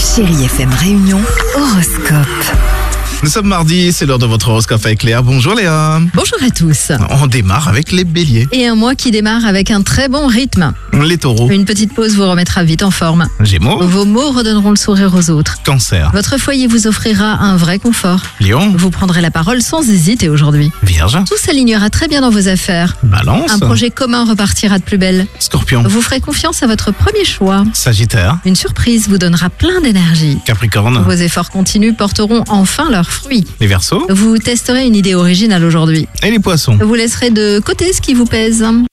Chérie FM Réunion, horoscope. Nous sommes mardi, c'est l'heure de votre horoscope avec Léa. Bonjour Léa. Bonjour à tous. On démarre avec les béliers. Et un mois qui démarre avec un très bon rythme. Les taureaux. Une petite pause vous remettra vite en forme. Gémeaux. Vos mots redonneront le sourire aux autres. Cancer. Votre foyer vous offrira un vrai confort. Lion. Vous prendrez la parole sans hésiter aujourd'hui. Vierge. Tout s'alignera très bien dans vos affaires. Balance. Un projet commun repartira de plus belle. Scorpion. Vous ferez confiance à votre premier choix. Sagittaire. Une surprise vous donnera plein d'énergie. Capricorne. Vos efforts continus porteront enfin leurs fruits. Les Verseaux. Vous testerez une idée originale aujourd'hui. Et les poissons. Vous laisserez de côté ce qui vous pèse.